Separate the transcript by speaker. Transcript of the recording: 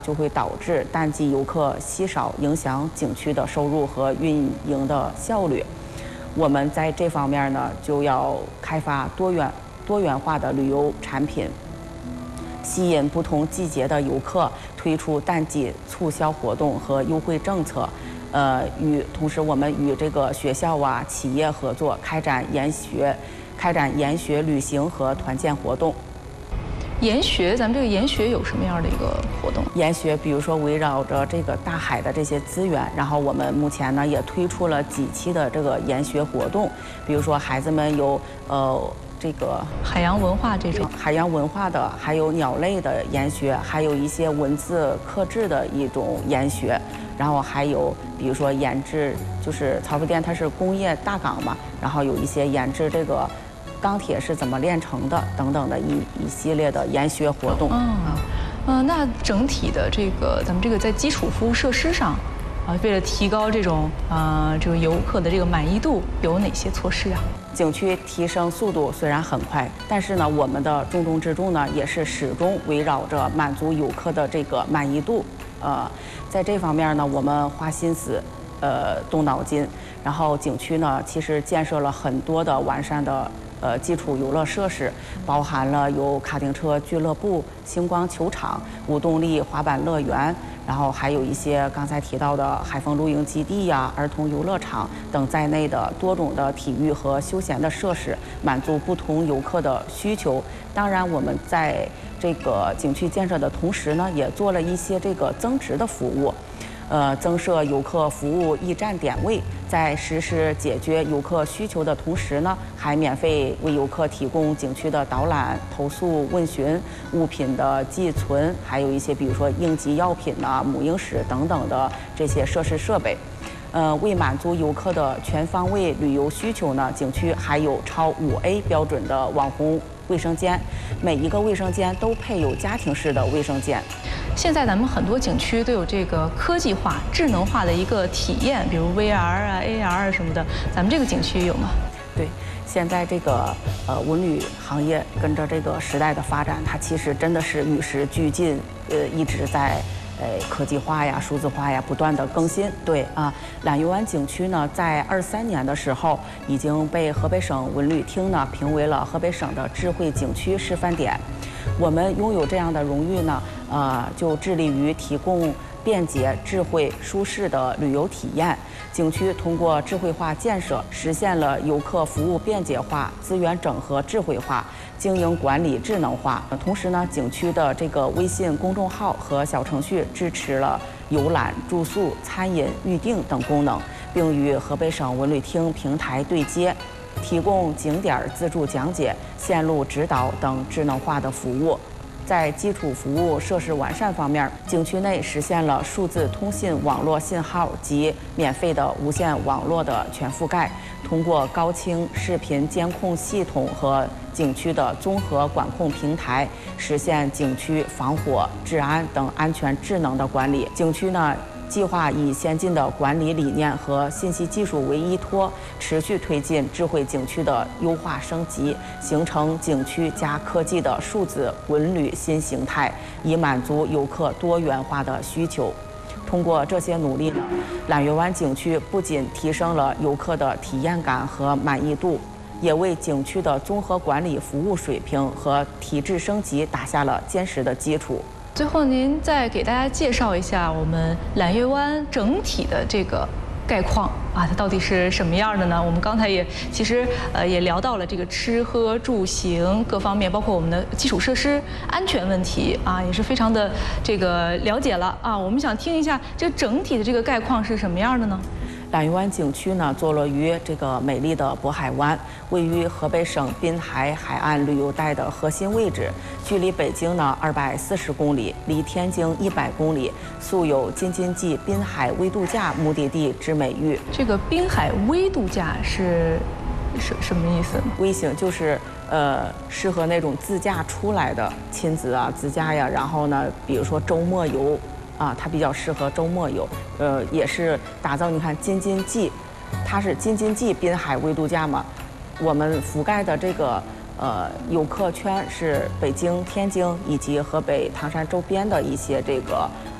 Speaker 1: 就会导致淡季游客稀少，影响景区的收入和运营的效率。我们在这方面呢，就要开发多元化的旅游产品，吸引不同季节的游客，推出淡季促销活动和优惠政策。同时我们与这个学校啊、企业合作，开展研学旅行和团建活动。
Speaker 2: 研学，咱们这个研学有什么样的一个活动？
Speaker 1: 研学，比如说围绕着这个大海的这些资源，然后我们目前呢也推出了几期的这个研学活动，比如说孩子们有这个
Speaker 2: 海洋文化这种
Speaker 1: 海洋文化的，还有鸟类的研学，还有一些文字刻制的一种研学，然后还有比如说研制，就是曹妃甸它是工业大港嘛，然后有一些研制这个钢铁是怎么炼成的等等的一系列的研学活动。
Speaker 2: 那整体的这个咱们这个在基础服务设施上，为了提高这种游客的这个满意度，有哪些措施啊？
Speaker 1: 景区提升速度虽然很快，但是呢，我们的重中之重呢，也是始终围绕着满足游客的这个满意度。在这方面呢，我们花心思，动脑筋。然后景区呢，其实建设了很多的完善的基础游乐设施，包含了有卡丁车俱乐部、星光球场、无动力滑板乐园。然后还有一些刚才提到的海风露营基地呀、儿童游乐场等在内的多种的体育和休闲的设施，满足不同游客的需求。当然，我们在这个景区建设的同时呢，也做了一些这个增值的服务。增设游客服务驿站点位，在实施解决游客需求的同时呢，还免费为游客提供景区的导览、投诉问询、物品的寄存，还有一些比如说应急药品呐、母婴室等等的这些设施设备。为满足游客的全方位旅游需求呢，景区还有超5A 标准的网红卫生间，每一个卫生间都配有家庭式的卫生间。
Speaker 2: 现在咱们很多景区都有这个科技化、智能化的一个体验，比如 VR 啊、AR 什么的，咱们这个景区有吗？
Speaker 1: 对，现在这个文旅行业跟着这个时代的发展，它其实真的是与时俱进，一直在科技化呀、数字化呀不断的更新。对啊，揽月湾景区呢，在23年的时候已经被河北省文旅厅呢评为了河北省的智慧景区示范点。我们拥有这样的荣誉呢，就致力于提供便捷、智慧、舒适的旅游体验。景区通过智慧化建设，实现了游客服务便捷化、资源整合智慧化、经营管理智能化。同时呢，景区的这个微信公众号和小程序支持了游览、住宿、餐饮、预订等功能，并与河北省文旅厅平台对接，提供景点自助讲解、线路指导等智能化的服务。在基础服务设施完善方面，景区内实现了数字通信网络信号及免费的无线网络的全覆盖。通过高清视频监控系统和景区的综合管控平台，实现景区防火、治安等安全智能的管理。景区呢，计划以先进的管理理念和信息技术为依托，持续推进智慧景区的优化升级，形成景区加科技的数字文旅新形态，以满足游客多元化的需求。通过这些努力呢，揽月湾景区不仅提升了游客的体验感和满意度，也为景区的综合管理服务水平和体制升级打下了坚实的基础。
Speaker 2: 最后，您再给大家介绍一下我们揽月湾整体的这个概况啊，它到底是什么样的呢？我们刚才其实也聊到了这个吃喝住行各方面，包括我们的基础设施安全问题啊，也是非常的这个了解了啊。我们想听一下这整体的这个概况是什么样的呢？
Speaker 1: 揽月湾景区呢，坐落于这个美丽的渤海湾，位于河北省滨海海岸旅游带的核心位置，距离北京呢240公里，离天津100公里，素有京津冀滨海微度假目的地之美誉。
Speaker 2: 这个滨海微度假是什么意思？
Speaker 1: 微型就是适合那种自驾出来的亲子啊、自驾呀，然后呢，比如说周末游。它比较适合周末游，也是打造。你看京津冀，它是京津冀滨海微度假嘛，我们覆盖的这个游客圈是北京、天津以及河北唐山周边的一些这个